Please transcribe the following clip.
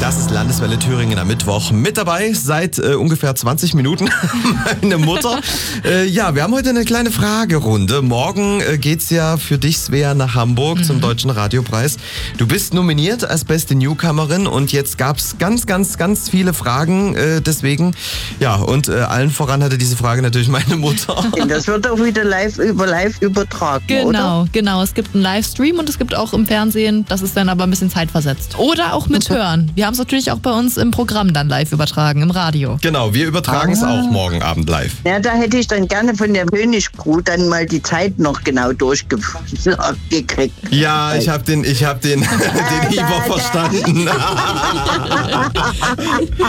Das ist Landeswelle Thüringen am Mittwoch. Mit dabei seit ungefähr 20 Minuten meine Mutter. Ja, wir haben heute eine kleine Fragerunde. Morgen geht's ja für dich, Svea, nach Hamburg zum Deutschen Radiopreis. Du bist nominiert als beste Newcomerin und jetzt gab's ganz viele Fragen deswegen. Ja, und allen voran hatte diese Frage natürlich meine Mutter. Das wird auch wieder live übertragen, oder? Genau. Es gibt einen Livestream und es gibt auch im Fernsehen, das ist dann aber ein bisschen zeitversetzt. Oder auch mithören. Wir haben es natürlich auch bei uns im Programm dann live übertragen, im Radio. Genau, wir übertragen es auch morgen Abend live. Ja, da hätte ich dann gerne von der Königsbrut dann mal die Zeit noch genau durchgekriegt. Ja, ich hab den Ivo verstanden.